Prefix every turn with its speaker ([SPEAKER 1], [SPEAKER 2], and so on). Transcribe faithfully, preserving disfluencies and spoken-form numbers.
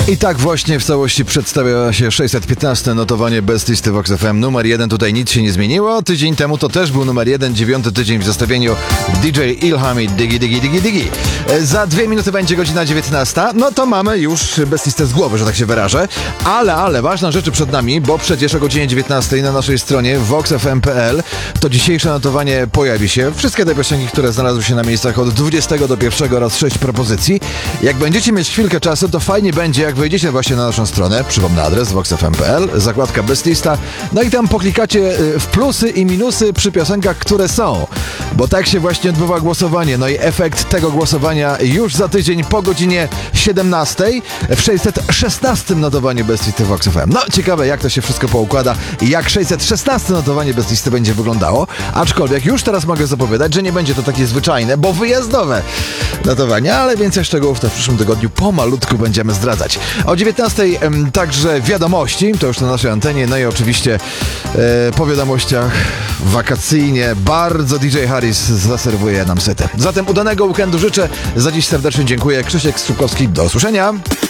[SPEAKER 1] I tak właśnie w całości przedstawia się sześćset piętnaste notowanie Best Listy Vox F M. Numer jeden, tutaj nic się nie zmieniło. Tydzień temu to też był numer jeden, dziewiąty tydzień w zestawieniu D J Ilhami Digi Digi Digi Digi. Za dwie minuty będzie godzina dziewiętnasta. No to mamy już Best Listę z głowy, że tak się wyrażę. Ale, ale, ważna rzecz przed nami, bo przecież o godzinie dziewiętnastej na naszej stronie vox f m kropka p l to dzisiejsze notowanie pojawi się. Wszystkie te piosenki, które znalazły się na miejscach od dwudziestego do pierwszego oraz sześć propozycji. Jak będziecie mieć chwilkę czasu, to fajnie będzie, jak wejdziecie właśnie na naszą stronę, przypomnę adres vox f m kropka p l, zakładka Best Lista, no i tam poklikacie w plusy i minusy przy piosenkach, które są. Bo tak się właśnie odbywa głosowanie. No i efekt tego głosowania już za tydzień po godzinie siedemnastej w sześćset szesnastym notowaniu Best Listy Vox F M. No ciekawe, jak to się wszystko poukłada i jak sześćset szesnaste notowanie Best Listy będzie wyglądało. Aczkolwiek już teraz mogę zapowiadać, że nie będzie to takie zwyczajne, bo wyjazdowe notowanie, ale więcej szczegółów to w przyszłym tygodniu pomalutku będziemy zdradzać. O dziewiętnastej em, także wiadomości, to już na naszej antenie, no i oczywiście e, po wiadomościach wakacyjnie bardzo D J Harris zaserwuje nam setę. Zatem udanego weekendu życzę. Za dziś serdecznie dziękuję. Krzysiek Strzupkowski, do usłyszenia.